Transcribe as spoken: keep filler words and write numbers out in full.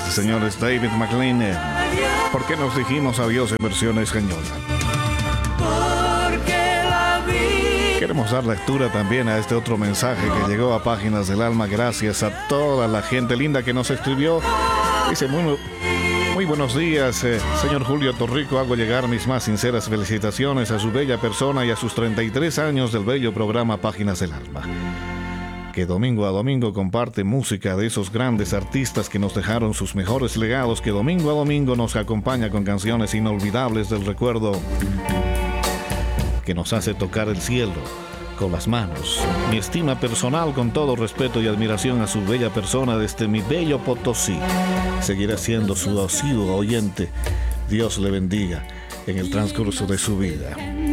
Este señor es David McLean. ¿Por qué nos dijimos adiós en versión española? Queremos dar lectura también a este otro mensaje que llegó a Páginas del Alma. Gracias a toda la gente linda que nos escribió. Dice, muy, muy buenos días, eh, señor Julio Torrico. Hago llegar mis más sinceras felicitaciones a su bella persona y a sus treinta y tres años del bello programa Páginas del Alma, que domingo a domingo comparte música de esos grandes artistas que nos dejaron sus mejores legados, que domingo a domingo nos acompaña con canciones inolvidables del recuerdo, que nos hace tocar el cielo con las manos. Mi estima personal, con todo respeto y admiración a su bella persona desde mi bello Potosí. Seguirá siendo su asiduo oyente. Dios le bendiga en el transcurso de su vida.